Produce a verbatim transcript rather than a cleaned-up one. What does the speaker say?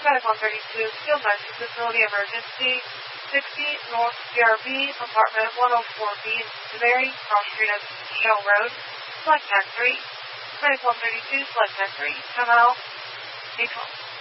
one thirty-two, Field Medical Facility Emergency, sixty North C R B, Apartment one oh four B, Severi, cross street of Shell Road, Select Tech three, one thirty-two, Select Tech three, come out, take home.